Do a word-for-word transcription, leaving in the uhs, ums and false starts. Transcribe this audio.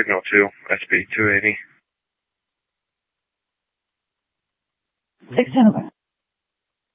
signal to S B two eighty. six ten.